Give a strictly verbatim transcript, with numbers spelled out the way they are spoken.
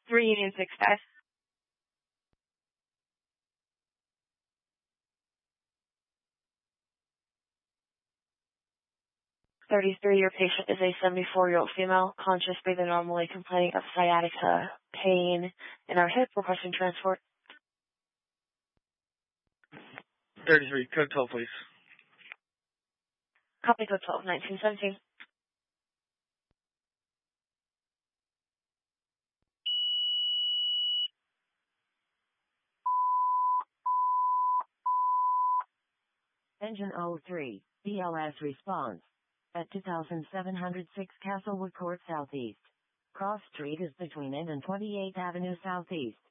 three Union six five. thirty-three, your patient is a seventy-four-year-old female, conscious, breathing normally, complaining of sciatica, pain in our hip, requesting transport. thirty-three, code twelve, please. Copy code twelve, nineteen seventeen. Engine oh three, B L S response. At two thousand seven hundred six Castlewood Court Southeast. Cross Street is between N and twenty-eighth Avenue Southeast.